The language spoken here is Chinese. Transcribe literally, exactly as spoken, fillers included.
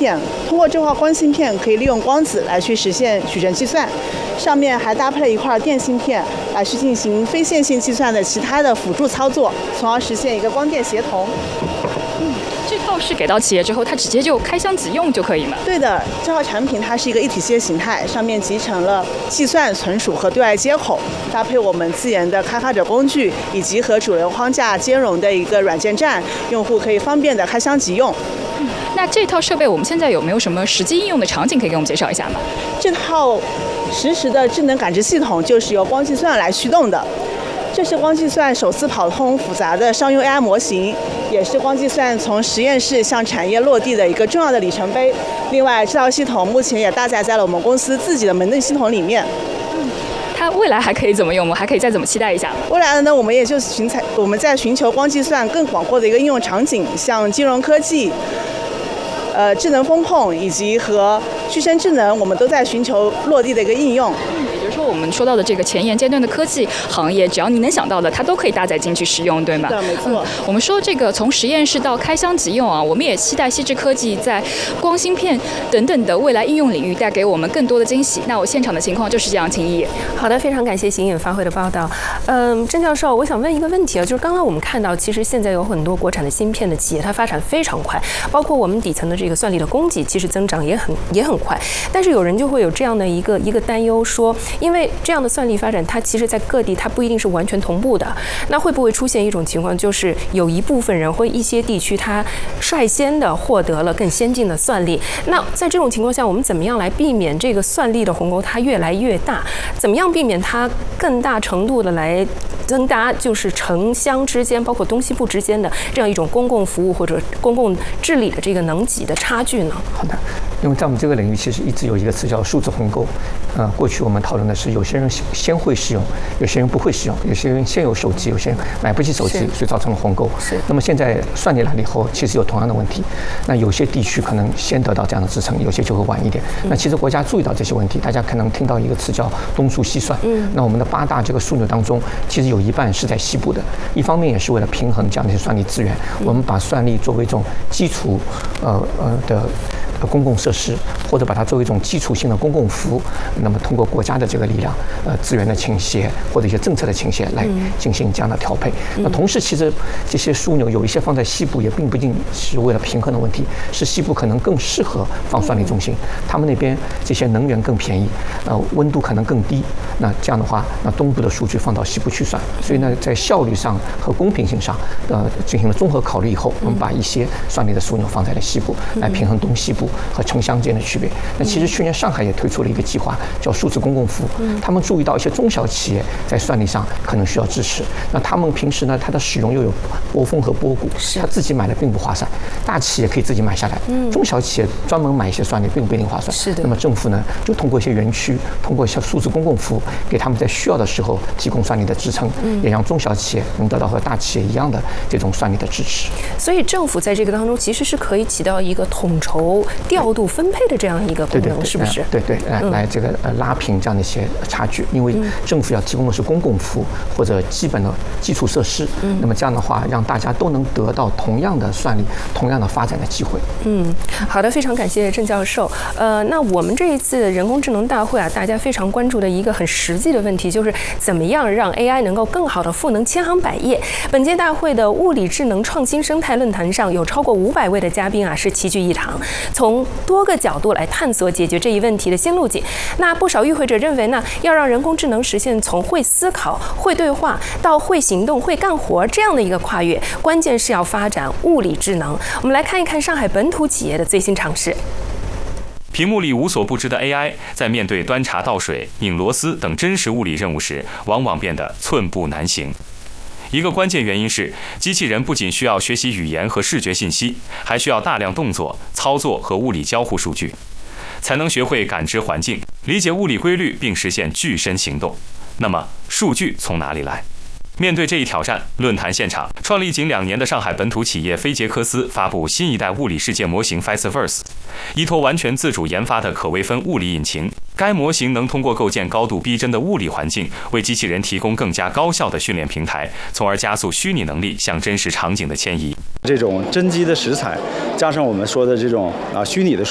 片，通过这块光芯片可以利用光子来去实现矩阵计算，上面还搭配了一块电芯片来去进行非线性计算的其他的辅助操作，从而实现一个光电协同。 嗯，这套是给到企业之后，它直接就开箱即用就可以吗？ 对的，这套产品它是一个一体机的形态，上面集成了计算、存储和对外接口，搭配我们自研的开发者工具以及和主流框架兼容的一个软件站，用户可以方便的开箱即用。 嗯，那这套设备我们现在有没有什么实际应用的场景可以给我们介绍一下吗？ 这套实时的智能感知系统就是由光计算来驱动的。这是光计算首次跑通复杂的商用 A I 模型，也是光计算从实验室向产业落地的一个重要的里程碑。另外，这套系统目前也搭载在了我们公司自己的门店系统里面。 嗯，它未来还可以怎么用吗？还可以再怎么期待一下吗？ 未来呢，我们也就是寻采我们在寻求光计算更广阔的一个应用场景，像金融科技、呃智能风控以及和具身智能，我们都在寻求落地的一个应用。 也就是说，我们说到的这个前沿阶段的科技行业，只要你能想到的，它都可以搭载进去使用，对吗？ 对，没错。 嗯，我们说这个从实验室到开箱即用啊，我们也期待矽智科技在光芯片等等的未来应用领域带给我们更多的惊喜。那我现场的情况就是这样，请一。 好的，非常感谢邢颖发回的报道。嗯，郑教授，我想问一个问题啊，就是刚刚我们看到，其实现在有很多国产的芯片的企业，它发展非常快，包括我们底层的这个算力的供给，其实增长也很也很快。但是有人就会有这样的一个一个担忧，说，因为这样的算力发展，它其实在各地它不一定是完全同步的。那会不会出现一种情况，就是有一部分人或一些地区，它率先的获得了更先进的算力？那在这种情况下，我们怎么样来避免这个算力的鸿沟它越来越大？怎么样避免它更大程度的来增大就是城乡之间，包括东西部之间的这样一种公共服务或者公共治理的这个能级的差距呢？ 好的，因为在我们这个领域，其实一直有一个词叫数字鸿沟。呃，过去我们讨论的是有些人先会使用，有些人不会使用，有些人先有手机，有些人买不起手机，所以造成了鸿沟。 是。 那么现在算力来了以后，其实有同样的问题。那有些地区可能先得到这样的支撑，有些就会晚一点。嗯、那其实国家注意到这些问题，大家可能听到一个词叫东数西算。嗯。那我们的八大这个枢纽当中，其实有一半是在西部的。一方面也是为了平衡这样的一些算力资源，嗯、我们把算力作为一种基础，呃呃的。公共设施，或者把它作为一种基础性的公共服务，那么通过国家的这个力量，呃，资源的倾斜或者一些政策的倾斜来进行这样的调配。嗯、那同时，其实这些枢纽有一些放在西部，也并不一定是为了平衡的问题，是西部可能更适合放算力中心，他们那边这些能源更便宜，呃，温度可能更低。那这样的话，那东部的数据放到西部去算，所以呢，在效率上和公平性上，呃，进行了综合考虑以后，我们把一些算力的枢纽放在了西部，来平衡东西部和城乡间的区别。那其实去年上海也推出了一个计划，叫数字公共服务。他们注意到一些中小企业在算力上可能需要支持。那他们平时呢，它的使用又有波峰和波谷，他自己买的并不划算。大企业可以自己买下来，中小企业专门买一些算力并不一定划算。 是的。 那么政府呢，就通过一些园区，通过一些数字公共服务，给他们在需要的时候提供算力的支撑，也让中小企业能得到和大企业一样的这种算力的支持。 所以政府在这个当中其实是可以起到一个统筹调度分配的这样一个功能， 对对对， 是不是？ 对对，来、嗯、来这个呃拉平这样的一些差距，因为政府要提供的是公共服务或者基本的基础设施，嗯、那么这样的话，让大家都能得到同样的算力、同样的发展的机会。 嗯，好的，非常感谢郑教授。呃，那我们这一次人工智能大会啊，大家非常关注的一个很实际的问题，就是怎么样让 A I 能够更好的赋能千行百业。本届大会的物理智能创新生态论坛上，有超过五百位的嘉宾啊是齐聚一堂，从多个角度来探索解决这一问题的新路径。那不少与会者认为呢，要让人工智能实现从会思考、会对话到会行动、会干活这样的一个跨越，关键是要发展物理智能。我们来看一看上海本土企业的最新尝试。 屏幕里无所不知的 A I， 在面对端茶倒水、拧螺丝等真实物理任务时，往往变得寸步难行。一个关键原因是，机器人不仅需要学习语言和视觉信息，还需要大量动作、操作和物理交互数据，才能学会感知环境、理解物理规律，并实现具身行动。那么，数据从哪里来？面对这一挑战，论坛现场，创立仅两年的上海本土企业菲杰科斯发布新一代物理世界模型 Fiserverse， 依托完全自主研发的可微分物理引擎。该模型能通过构建高度逼真的物理环境，为机器人提供更加高效的训练平台，从而加速虚拟能力向真实场景的迁移。 这种真机的实采，加上我们说的这种啊虚拟的